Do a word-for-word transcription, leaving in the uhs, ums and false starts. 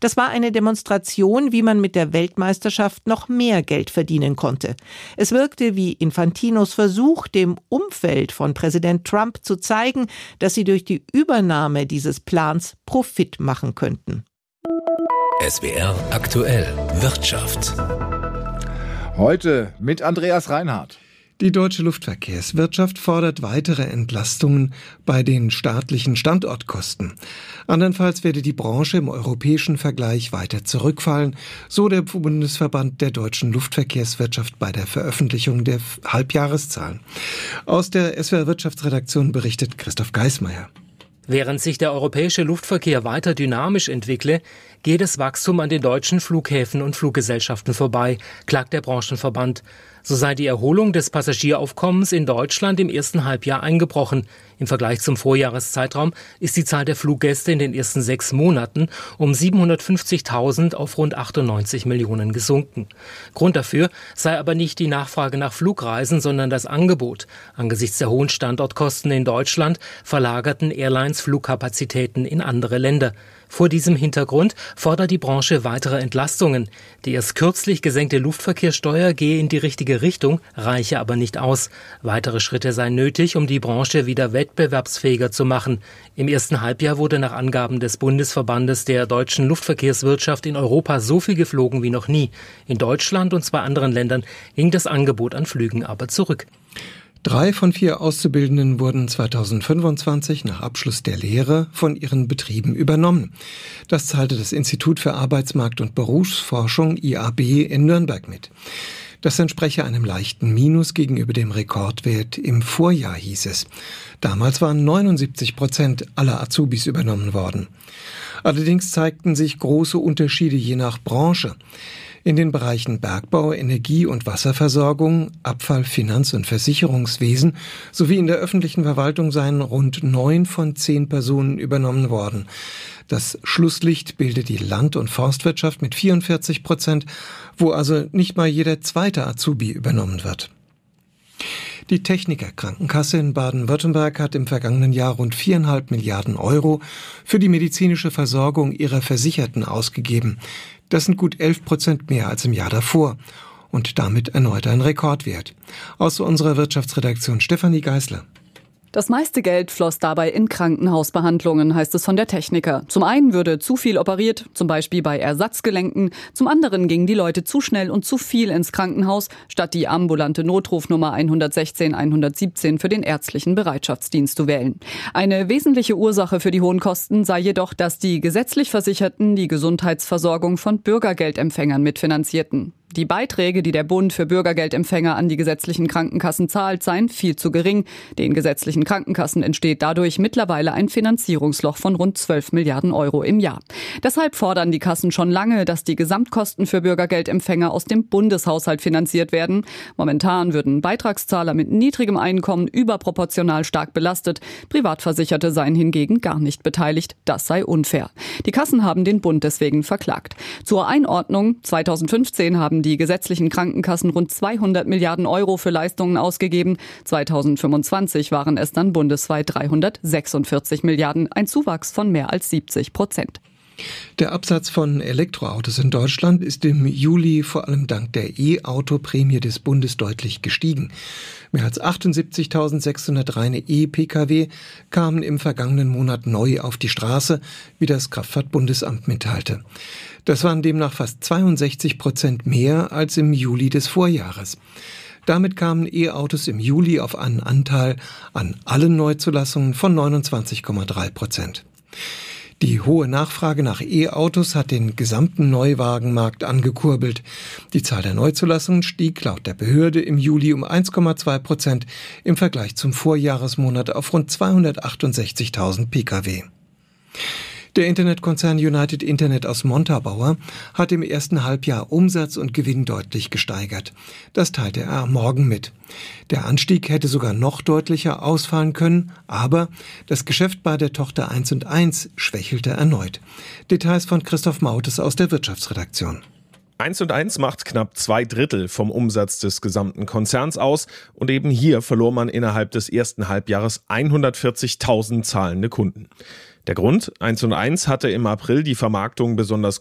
Das war eine Demonstration, wie man mit der Weltmeisterschaft noch mehr Geld verdienen konnte. Es wirkte wie Infantinos Versuch, dem Umfeld von Präsident Trump zu zeigen, dass sie durch die Übernahme dieses Plans Profit machen könnten. S W R aktuell Wirtschaft. Heute mit Andreas Reinhardt. Die deutsche Luftverkehrswirtschaft fordert weitere Entlastungen bei den staatlichen Standortkosten. Andernfalls werde die Branche im europäischen Vergleich weiter zurückfallen, so der Bundesverband der deutschen Luftverkehrswirtschaft bei der Veröffentlichung der Halbjahreszahlen. Aus der S W R Wirtschaftsredaktion berichtet Christoph Geismeier. Während sich der europäische Luftverkehr weiter dynamisch entwickle, geht das Wachstum an den deutschen Flughäfen und Fluggesellschaften vorbei, klagt der Branchenverband. So sei die Erholung des Passagieraufkommens in Deutschland im ersten Halbjahr eingebrochen. Im Vergleich zum Vorjahreszeitraum ist die Zahl der Fluggäste in den ersten sechs Monaten um siebenhundertfünfzigtausend auf rund achtundneunzig Millionen gesunken. Grund dafür sei aber nicht die Nachfrage nach Flugreisen, sondern das Angebot. Angesichts der hohen Standortkosten in Deutschland verlagerten Airlines Flugkapazitäten in andere Länder. Vor diesem Hintergrund fordert die Branche weitere Entlastungen. Die erst kürzlich gesenkte Luftverkehrssteuer gehe in die richtige Richtung, reiche aber nicht aus. Weitere Schritte seien nötig, um die Branche wieder wettbewerbsfähiger zu machen. Im ersten Halbjahr wurde nach Angaben des Bundesverbandes der deutschen Luftverkehrswirtschaft in Europa so viel geflogen wie noch nie. In Deutschland und zwei anderen Ländern ging das Angebot an Flügen aber zurück. Drei von vier Auszubildenden wurden zweitausendfünfundzwanzig nach Abschluss der Lehre von ihren Betrieben übernommen. Das teilte das Institut für Arbeitsmarkt- und Berufsforschung I A B in Nürnberg mit. Das entspreche einem leichten Minus gegenüber dem Rekordwert im Vorjahr, hieß es. Damals waren neunundsiebzig Prozent aller Azubis übernommen worden. Allerdings zeigten sich große Unterschiede je nach Branche. In den Bereichen Bergbau, Energie- und Wasserversorgung, Abfall-, Finanz- und Versicherungswesen sowie in der öffentlichen Verwaltung seien rund neun von zehn Personen übernommen worden. Das Schlusslicht bildet die Land- und Forstwirtschaft mit vierundvierzig Prozent, wo also nicht mal jeder zweite Azubi übernommen wird. Die Techniker-Krankenkasse in Baden-Württemberg hat im vergangenen Jahr rund viereinhalb Milliarden Euro für die medizinische Versorgung ihrer Versicherten ausgegeben. Das sind gut elf Prozent mehr als im Jahr davor und damit erneut ein Rekordwert. Aus unserer Wirtschaftsredaktion Stefanie Geißler. Das meiste Geld floss dabei in Krankenhausbehandlungen, heißt es von der Techniker. Zum einen würde zu viel operiert, zum Beispiel bei Ersatzgelenken. Zum anderen gingen die Leute zu schnell und zu viel ins Krankenhaus, statt die ambulante Notrufnummer hundertsechzehn hundertsiebzehn für den ärztlichen Bereitschaftsdienst zu wählen. Eine wesentliche Ursache für die hohen Kosten sei jedoch, dass die gesetzlich Versicherten die Gesundheitsversorgung von Bürgergeldempfängern mitfinanzierten. Die Beiträge, die der Bund für Bürgergeldempfänger an die gesetzlichen Krankenkassen zahlt, seien viel zu gering. Den gesetzlichen Krankenkassen entsteht dadurch mittlerweile ein Finanzierungsloch von rund zwölf Milliarden Euro im Jahr. Deshalb fordern die Kassen schon lange, dass die Gesamtkosten für Bürgergeldempfänger aus dem Bundeshaushalt finanziert werden. Momentan würden Beitragszahler mit niedrigem Einkommen überproportional stark belastet. Privatversicherte seien hingegen gar nicht beteiligt. Das sei unfair. Die Kassen haben den Bund deswegen verklagt. Zur Einordnung: zweitausendfünfzehn haben die gesetzlichen Krankenkassen rund zweihundert Milliarden Euro für Leistungen ausgegeben. zweitausendfünfundzwanzig waren es dann bundesweit dreihundertsechsundvierzig Milliarden, ein Zuwachs von mehr als siebzig Prozent. Der Absatz von Elektroautos in Deutschland ist im Juli vor allem dank der E-Auto-Prämie des Bundes deutlich gestiegen. Mehr als achtundsiebzigtausendsechshundert reine E-Pkw kamen im vergangenen Monat neu auf die Straße, wie das Kraftfahrtbundesamt mitteilte. Das waren demnach fast zweiundsechzig Prozent mehr als im Juli des Vorjahres. Damit kamen E-Autos im Juli auf einen Anteil an allen Neuzulassungen von neunundzwanzig Komma drei Prozent. Die hohe Nachfrage nach E-Autos hat den gesamten Neuwagenmarkt angekurbelt. Die Zahl der Neuzulassungen stieg laut der Behörde im Juli um eins Komma zwei Prozent im Vergleich zum Vorjahresmonat auf rund zweihundertachtundsechzigtausend Pkw. Der Internetkonzern United Internet aus Montabaur hat im ersten Halbjahr Umsatz und Gewinn deutlich gesteigert. Das teilte er am Morgen mit. Der Anstieg hätte sogar noch deutlicher ausfallen können, aber das Geschäft bei der Tochter eins und eins schwächelte erneut. Details von Christoph Mautes aus der Wirtschaftsredaktion. eins und eins macht knapp zwei Drittel vom Umsatz des gesamten Konzerns aus und eben hier verlor man innerhalb des ersten Halbjahres hundertvierzigtausend zahlende Kunden. Der Grund: eins und eins hatte im April die Vermarktung besonders